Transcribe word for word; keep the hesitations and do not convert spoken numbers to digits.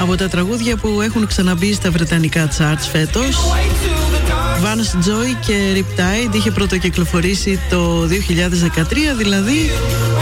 από τα τραγούδια που έχουν ξαναμπεί στα βρετανικά charts φέτος. Vance Joy και Riptide είχε πρωτοκυκλοφορήσει το δύο χιλιάδες δεκατρία, δηλαδή